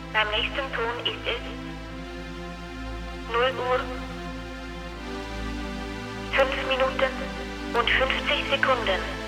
Beim nächsten Ton ist es 0 Uhr, 5 Minuten und 50 Sekunden.